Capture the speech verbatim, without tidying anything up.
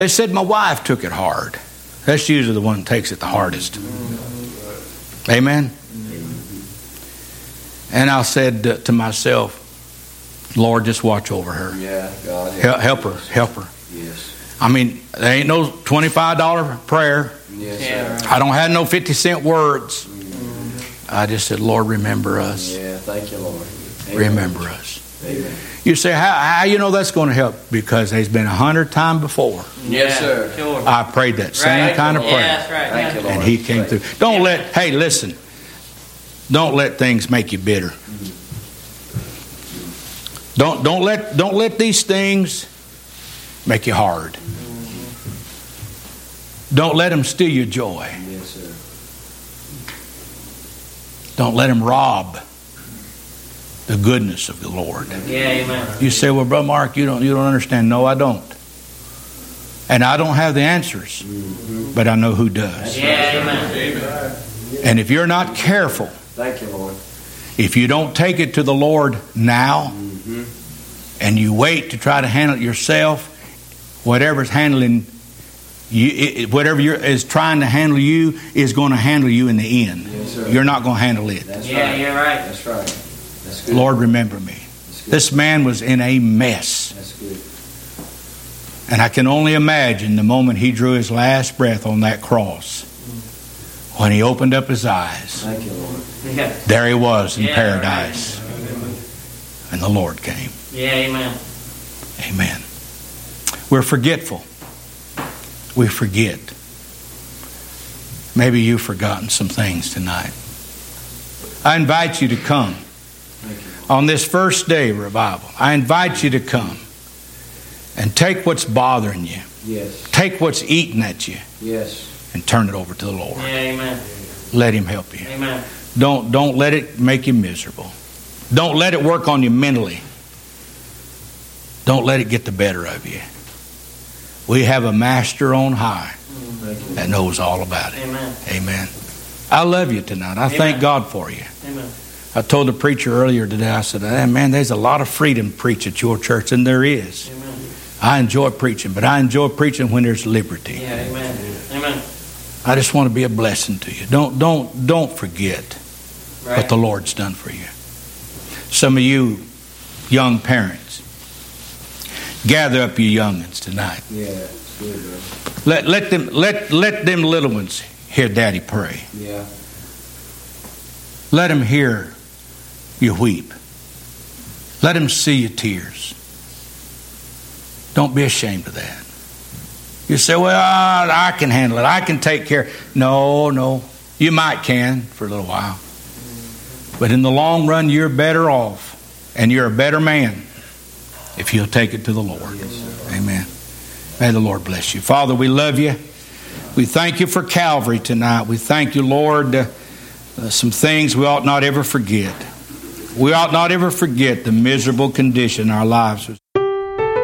They said my wife took it hard. That's usually the one that takes it the hardest. Amen? And I said to myself, Lord, just watch over her. Yeah, God. Help, help her. Help her. Yes. I mean, there ain't no twenty-five dollar prayer. Yes, Yeah, sir. right. I don't have no fifty cent words. I just said, Lord, remember us. Yeah, thank you, Lord. Amen. Remember us. Amen. You say, how, how you know that's going to help? Because there's been a hundred times before. Yes, sir. Sure. I prayed that same Right. kind of Yeah, prayer. that's right. Thank you, Lord. And he came through. Don't let, hey, listen. Don't let things make you bitter. Don't don't let don't let these things make you hard. Don't let them steal your joy. Yes, sir. Don't let them rob the goodness of the Lord. Yeah, amen. You say, well, Brother Mark, you don't you don't understand. No, I don't. And I don't have the answers, but I know who does. Yeah, amen. And if you're not careful, Thank you, Lord. if you don't take it to the Lord now, and you wait to try to handle it yourself, whatever's handling you, it, whatever you're, is trying to handle you is going to handle you in the end. Yes, sir. You're not going to handle it. That's Yeah, right. you're right. That's right. That's good. Lord, remember me. That's good. This man was in a mess. That's good. And I can only imagine the moment he drew his last breath on that cross. When he opened up his eyes, Thank you, Lord. Yeah, there he was in Yeah, paradise. And the Lord came. yeah, amen. Amen. We're forgetful. We forget. Maybe you've forgotten some things tonight. I invite you to come Thank you. on this first day of revival. I invite you to come and take what's bothering you. Yes. Take what's eating at you Yes. and turn it over to the Lord. Yeah, amen. Let Him help you. Amen. Don't, don't let it make you miserable. Don't let it work on you mentally. Don't let it get the better of you. We have a master on high Thank you. that knows all about it. Amen. Amen. I love you tonight. I thank Amen. God for you. Amen. I told the preacher earlier today, I said, hey, man, there's a lot of freedom to preach at your church, and there is. Amen. I enjoy preaching, but I enjoy preaching when there's liberty. Yeah, amen. Amen. I just want to be a blessing to you. Don't, don't, don't forget Right. what the Lord's done for you. Some of you young parents, gather up your young'uns tonight. Yeah. It's good, bro. Let, let, them, let, let them little ones hear Daddy pray. Yeah. Let them hear you weep. Let them see your tears. Don't be ashamed of that. You say, well, I can handle it. I can take care. No, no. You might can for a little while. But in the long run, you're better off. And you're a better man if you'll take it to the Lord. Yes, sir. Amen. May the Lord bless you. Father, we love you. We thank you for Calvary tonight. We thank you, Lord, uh, uh, some things we ought not ever forget. We ought not ever forget the miserable condition our lives was.